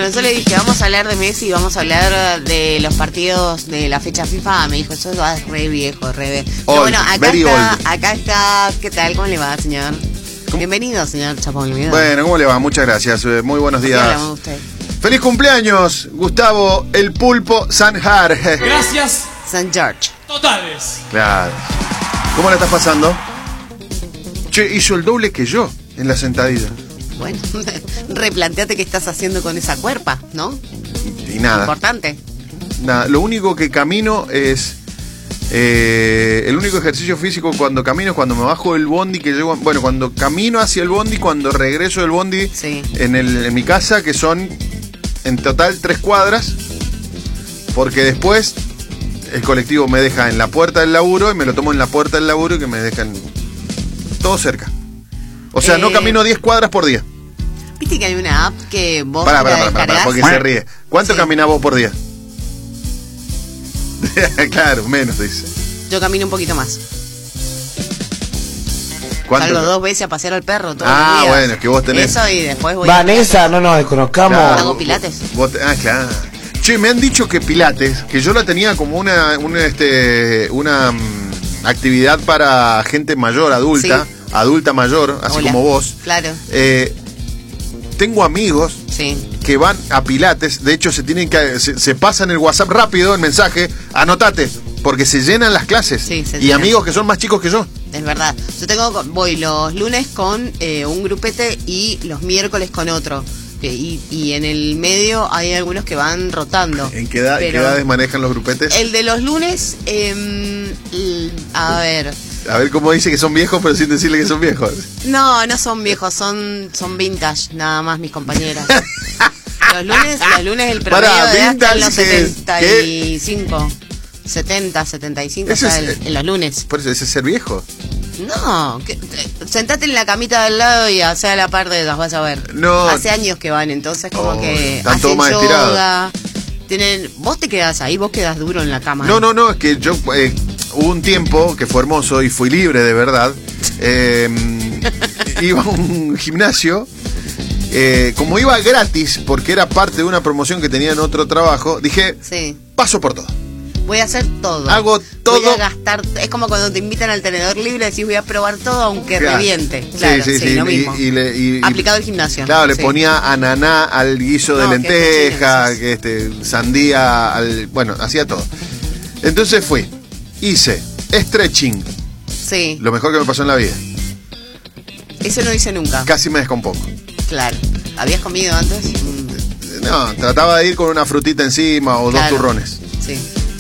Bueno, yo le dije, vamos a hablar de Messi y vamos a hablar de los partidos de la fecha FIFA. Me dijo, eso va re viejo, re... Pero bueno, acá está. ¿Qué tal? ¿Cómo le va, señor? Bienvenido, señor Chapón. Bueno, ¿cómo le va? Muchas gracias. Muy buenos días. ¿Qué hablamos usted? ¡Feliz cumpleaños, Gustavo el Pulpo Sanjar! Gracias. San George. Totales. Claro. ¿Cómo la estás pasando? Che, hizo el doble que yo en la sentadilla. Bueno, replanteate qué estás haciendo con esa cuerpa, ¿no? Y nada. Importante. Nada, lo único que camino es... el único ejercicio físico cuando camino es cuando me bajo del bondi que llego... Bueno, cuando camino hacia el bondi, cuando regreso del bondi sí. en mi casa, que son en total 3 cuadras, porque después el colectivo me deja en la puerta del laburo y me lo tomo en la puerta del laburo y que me dejan todo cerca. O sea, no camino 10 cuadras por día. ¿Viste que hay una app que vos Para, porque se ríe. ¿Cuánto caminás vos por día? Claro, menos, dice. Yo camino un poquito más. ¿Cuánto? Salgo 2 veces a pasear al perro todos los días. Bueno, es que vos tenés... Eso y después voy Vanessa, no nos desconozcamos. Claro, hago pilates. Claro. Che, me han dicho que pilates, que yo la tenía como una actividad para gente mayor, adulta, sí. Adulta mayor, así Hola. como vos. Claro. Tengo amigos Sí. que van a pilates, de hecho se pasan el WhatsApp rápido, el mensaje, anotate, porque se llenan las clases. Sí, se y llenan. amigos que son más chicos que yo. Es verdad. Yo voy los lunes con un grupete y los miércoles con otro. Y en el medio hay algunos que van rotando. ¿En qué edades manejan los grupetes? El de los lunes, a ver cómo dice que son viejos, pero sin decirle que son viejos. No son viejos, son vintage, nada más mis compañeras. Los lunes el promedio Pará, de edad está en los vintage, 75. 70, 75 Eso está es, en los lunes. Por eso, ese es ser viejo. No, sentate en la camita del lado y hacé a la par de ellas, vas a ver. No. Hace años que van, entonces como que están hacen todos más yoga. Vos te quedás ahí, vos quedás duro en la cama. No, es que yo hubo un tiempo que fue hermoso y fui libre de verdad. Iba a un gimnasio. Como iba gratis, porque era parte de una promoción que tenía en otro trabajo, dije, sí. Paso por todo. Voy a hacer todo. Hago todo. Voy a gastar. Es como cuando te invitan al tenedor libre, decís voy a probar todo aunque Claro. reviente. Claro, sí, lo mismo. Aplicado al gimnasio. Claro, le sí. ponía ananá al guiso de lenteja, sandía, bueno, hacía todo. Entonces hice stretching. Sí. Lo mejor que me pasó en la vida. Eso no hice nunca. Casi me descompongo. Claro. ¿Habías comido antes? No, trataba de ir con una frutita encima o claro. 2 turrones. Sí.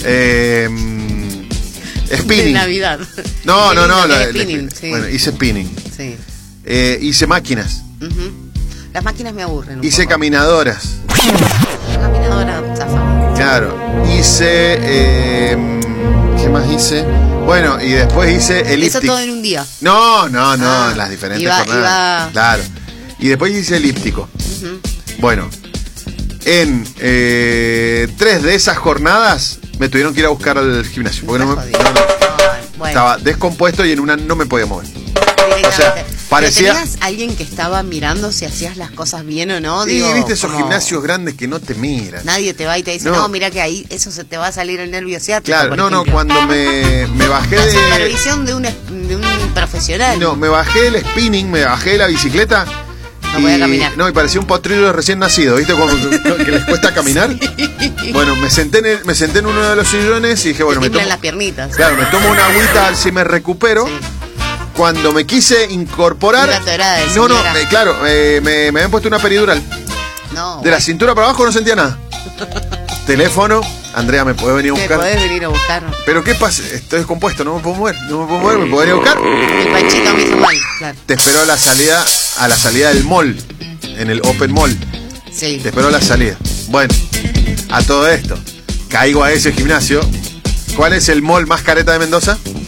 Spinning. De Navidad. No. Spinning, sí. Bueno, hice spinning. Sí. Hice máquinas. Uh-huh. Las máquinas me aburren un Hice poco. caminadoras. La caminadora zafa. Claro. Hice... ¿qué más hice? Bueno, y después hice elíptico. Eso todo en un día. No, las diferentes jornadas. Claro. Y después hice elíptico. Uh-huh. Bueno, en 3 de esas jornadas me tuvieron que ir a buscar al gimnasio. Porque Bueno. estaba descompuesto y en una no me podía mover. O sea, parecía... ¿Tenías alguien que estaba mirando si hacías las cosas bien o no? Sí, viste esos gimnasios grandes que no te miran. Nadie te va y te dice, no, mira que ahí eso se te va a salir el nervio ciático. Claro, cuando me bajé de... La supervisión de un profesional. No, me bajé del spinning, me bajé de la bicicleta. No podía caminar. No, y parecía un potrillo de recién nacido, ¿viste? Que les cuesta caminar. Sí. Bueno, me senté en uno de los sillones y dije, bueno, me tomo las piernitas. Claro, me tomo una agüita si me recupero. Sí. Cuando me quise incorporar... Claro, me habían puesto una peridural. No. De la cintura para abajo no sentía nada. Teléfono, Andrea, ¿me podés venir a buscar? ¿Me podés venir a buscar? ¿Pero qué pasa? Estoy descompuesto, no me puedo mover, ¿me podés venir a buscar? El panchito me hizo mal, claro. Te esperó a la salida del mall, en el Open Mall. Sí. Te esperó a la salida. Bueno, a todo esto, caigo a ese gimnasio. ¿Cuál es el mall más careta de Mendoza?